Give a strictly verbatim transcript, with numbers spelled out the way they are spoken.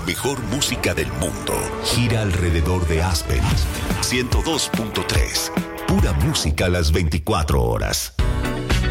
mejor música del mundo gira alrededor de Aspen ciento dos punto tres. Pura música a las veinticuatro horas.